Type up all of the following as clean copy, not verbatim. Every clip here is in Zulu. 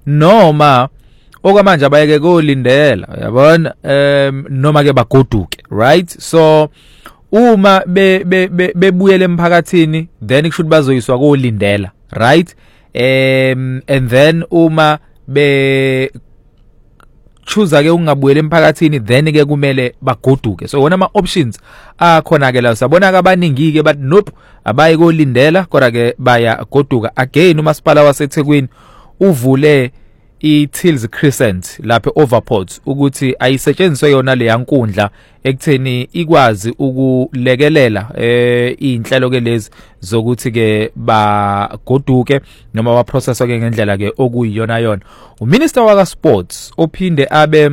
noma okwamanje abayeke kolindela yabona noma ke bagoduke, right? So uma bebuyele emphakathini then kushuthi bazoyiswa kolindela, right? And then uma be choose ke ungabuyela emphakathini then ke kumele bagoduke. So wona ama options akhona ke la sabona ke abaningi ke but nope abaye kolindela kodwa ke baya goduka. Again umasipala waseThekwini uvule iTills Crescent lapha eOverport ukuthi ayisetshenziswe yona le yankundla ekutheni ikwazi ukulekelela inhlelo ke lezi zokuthi ke bagoduke noma ba process ke ngendlela ke okuyiyona yona. uMinister waka Sports ophinde abe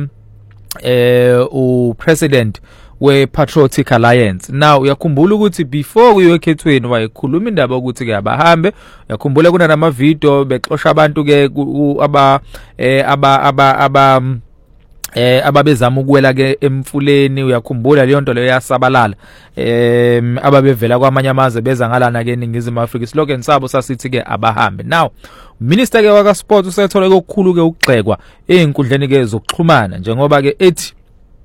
uPresident we-Patriotic Alliance. Now uyakhumbula ukuthi before kuyokhethweni wayekhuluma indaba ukuthi ke abahambe, uyakhumbula kunama video bexosha abantu ke ababezama ukuwela ke emfuleni. Uyakhumbula leyo nto leyo yasabalala ababevela kwamanye amazwe beza ngalana ke eNingizimu Afrika. Slogan sabo sasithi ke abahambe. Now Minister ke waka Sports usethola okukhulu ke ukugxekwa einkundleni ke zokuxhumana njengoba ke ethi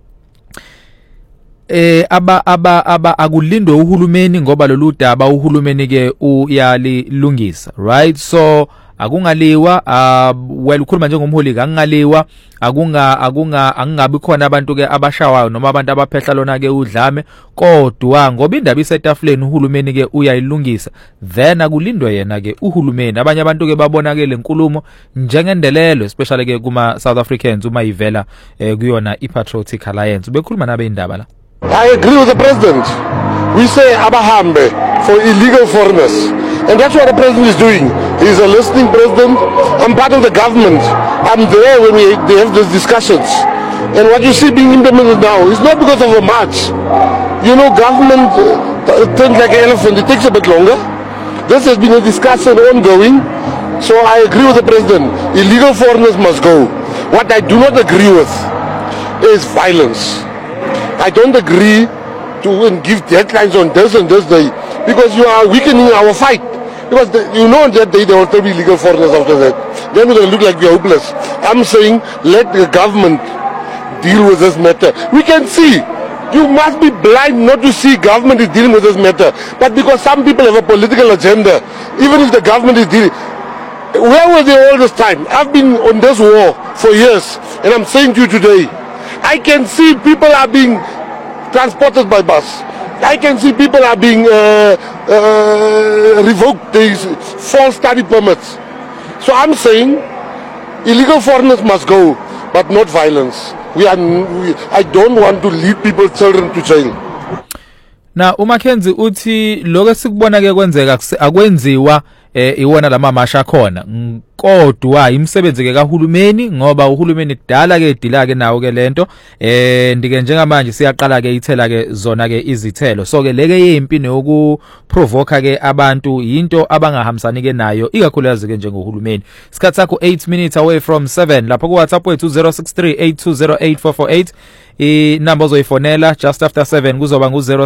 akulindwe uhulumeni ngoba lolu daba uhulumeni ke uyalilungisa, right? So akungaliwa well ukhuluma njengomholi akungaliwa akungabi khona abantu ke abashawayo noma abantu abaphehla lona ke udlame, kodwa ngoba indaba isetafuleni uhulumeni ke uyayilungisa then akulindwe yena ke uhulumeni. Abanye abantu ke babona ke lenkulumo njengendelelo especially ke kuma South Africans uma ivela kuyona iPatriotic Alliance. Bekhuluma nabe indaba la. I agree with the president. We say abahambe for illegal foreigners. And that's what the president is doing. He's a listening president. I'm part of the government. I'm there when they have those discussions. And what you see being implemented now is not because of a march. You know, government turns like an elephant. It takes a bit longer. This has been a discussion ongoing. So I agree with the president. Illegal foreigners must go. What I do not agree with is violence. I don't agree to give deadlines on this and this day because you are weakening our fight. Because you know that there will still be legal foreigners after that. Then we're going to look like we're hopeless. I'm saying let the government deal with this matter. We can see. You must be blind not to see government is dealing with this matter. But because some people have a political agenda, even if the government is dealing, where were they all this time? I've been on this war for years, and I'm saying to you today, I can see people are being transported by bus. I can see people are being revoked these false study permits. So I'm saying illegal foreigners must go, but not violence. I don't want to lead people's children to jail. Na uMackenzie uthi lokho sikubona ke kwenzeka akwenziwa iwona lamamasha khona kodwa imisebenzi ke kahulumeni ngoba uhulumeni kudala ke idila ke nawo ke lento ndike njengamanje siyaqala ke ithela ke zona ke izithelo. So ke leke yempi neyoku provoke ke abantu into abangahambisani ke nayo ikakhulukazi ke njengohulumeni. Isikhathi sakho 8 minutes away from 7 lapho ku WhatsApp wethu 0638208448 inamba ozoyifonela just after 7 kuzoba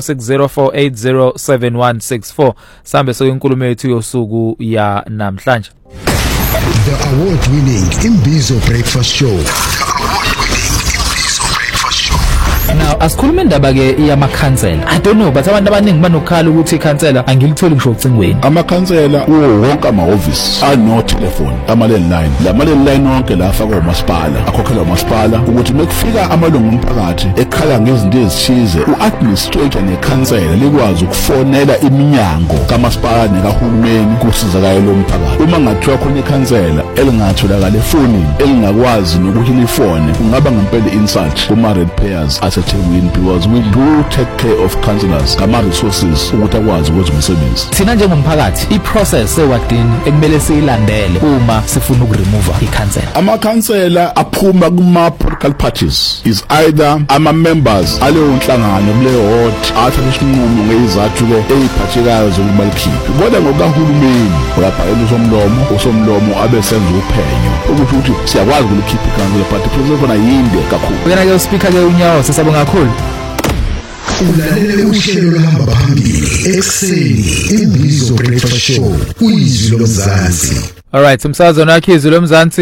ngu0604807164 sambe so inkulumo yethu yosuku ya namhlanje. The award-winning Imbizo Breakfast Show. Now asikhuluma indaba ke yamakhansela. I don't know but abantu abaningi banokhala ukuthi ikhansela angilitholi ngisho ucingweni. Amakhansela kuwo wonke amahhovisi ano telephone ama-landline. Lama-landline wonke la afakwa umasipala akhokhelwa umasipala ukuthi mekufika amalungu omphakathi ekhala ngezinto ezithize u-administrator nekhansela likwazi ukufonela iminyango kamasipala nekahulumeni kusizakala lo mphakathi. Uma ngathiwa khona ikhansela elingatholakala efonini elingakwazi nokuhila ifone kungaba ngempela insult kuma-red payers aseThekwini because we do take care of councillors kama resources ukuthi akwazi ukwenza umsebenzi. Thina njengomphakathi iprocess ewadini ekumele siyilandele uma sifuna ukuremove ikhansela. Amakhansela aphuma kuma political parties is either ama-members aleyo nhlangano kuleyo ward athatha isinqumo ngezathu ke eziphathekayo zokuba likhiphe. Kodwa ngokahulumeni uyabhalela usomlomo abesenza uphenyo ukuthi siyakwazi ukulikhipha ikhansela but iprocess khona yinde kakhulu. Wena ke speaker ke unyawo sisabonga kakhulu. Ulalele uhlelo lohamba phambili ekseni Imbizo Breakfast Show uyizwi lomzansi. All right, umsazwana wakhe izwi lomzansi.